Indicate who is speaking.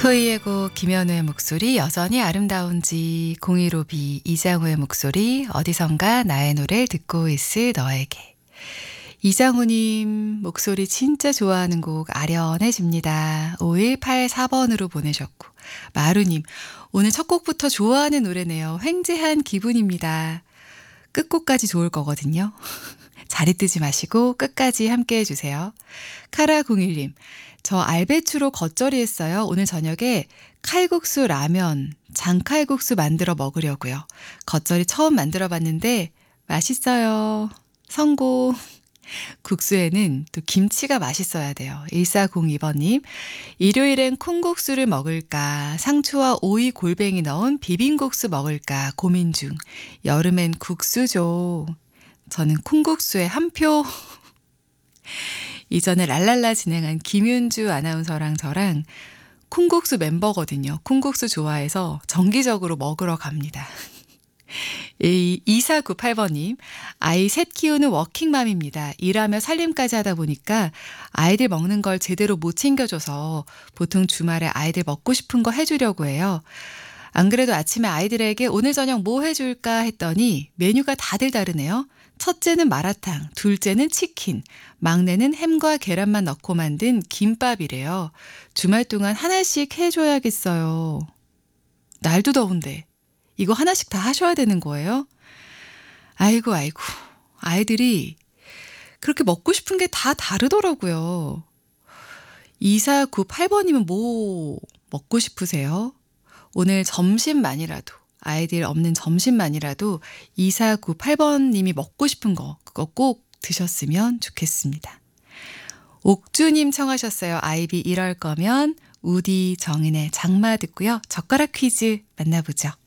Speaker 1: 토이의 곡 김현우의 목소리 여전히 아름다운지 015B 이장우의 목소리 어디선가 나의 노래를 듣고 있을 너에게. 이장우님 목소리 진짜 좋아하는 곡 아련해집니다. 5184번으로 보내셨고, 마루님 오늘 첫 곡부터 좋아하는 노래네요. 횡재한 기분입니다. 끝곡까지 좋을 거거든요. 자리 뜨지 마시고 끝까지 함께 해주세요. 카라01님, 저 알배추로 겉절이 했어요. 오늘 저녁에 칼국수 라면, 장칼국수 만들어 먹으려고요. 겉절이 처음 만들어 봤는데 맛있어요. 성공. 국수에는 또 김치가 맛있어야 돼요. 1402번님, 일요일엔 콩국수를 먹을까, 상추와 오이 골뱅이 넣은 비빔국수 먹을까 고민 중. 여름엔 국수죠. 저는 콩국수에 한 표. 이전에 랄랄라 진행한 김윤주 아나운서랑 저랑 콩국수 멤버거든요. 콩국수 좋아해서 정기적으로 먹으러 갑니다. 2498번님, 아이 셋 키우는 워킹맘입니다. 일하며 살림까지 하다 보니까 아이들 먹는 걸 제대로 못 챙겨줘서 보통 주말에 아이들 먹고 싶은 거 해주려고 해요. 안 그래도 아침에 아이들에게 오늘 저녁 뭐 해줄까 했더니 메뉴가 다들 다르네요. 첫째는 마라탕, 둘째는 치킨, 막내는 햄과 계란만 넣고 만든 김밥이래요. 주말 동안 하나씩 해줘야겠어요. 날도 더운데 이거 하나씩 다 하셔야 되는 거예요? 아이고. 아이들이 그렇게 먹고 싶은 게 다 다르더라고요. 2498번님은 뭐 먹고 싶으세요? 오늘 점심만이라도, 아이들 없는 점심만이라도 2498번님이 먹고 싶은 거, 그거 꼭 드셨으면 좋겠습니다. 옥주님 청하셨어요. 아이비 이럴 거면 우디 정인의 장마 듣고요. 젓가락 퀴즈 만나보죠.